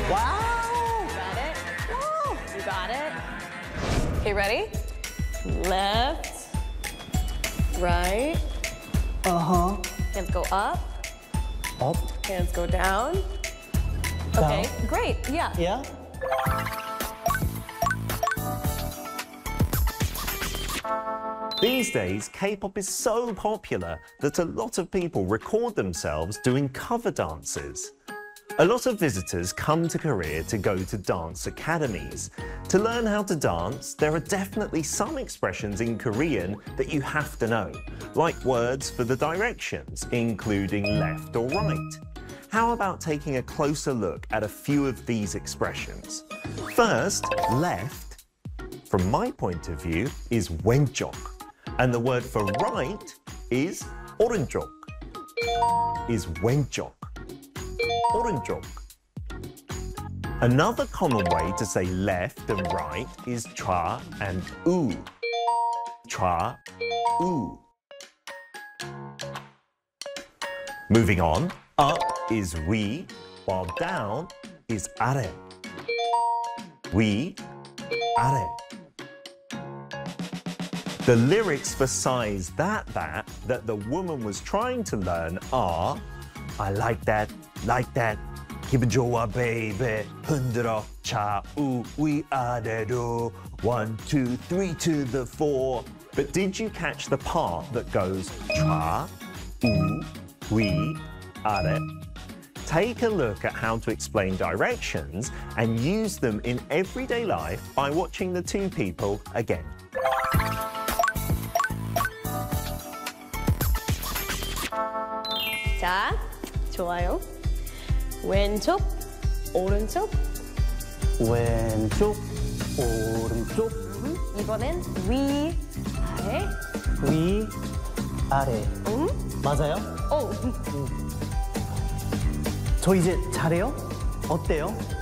Wow! Got it? Woo! You got it. Okay, ready? Left, right. Uh-huh. Hands go up, Up, hands go down. down. Okay, great, yeah. Yeah? These days, K-pop is so popular that a lot of people record themselves doing cover dances. A lot of visitors come to Korea to go to dance academies. To learn how to dance, there are definitely some expressions in Korean that you have to know, like words for the directions, including left or right. How about taking a closer look at a few of these expressions? First, left, from my point of view, is 왼쪽, and the word for right is 오른쪽, is 왼쪽. 오른쪽. Another common way to say left and right is 좌 and 우. 좌, 우. Moving on, up is 위, while down is 아래. 위, 아래. The lyrics for Psy's That the woman was trying to learn are I like that, 기분 좋아, baby, 흔들어, 좌우, 위아래로, 1, 2, 3 to the 4. But did you catch the part that goes 좌, 우, 위, 아래? Take a look at how to explain directions and use them in everyday life by watching the two people again. 자, 좋아요. 왼쪽, 오른쪽. 왼쪽, 오른쪽, 이번엔 위, 아래. 위, 아래. 맞아요? 오, 저 이제 잘해요? 어때요?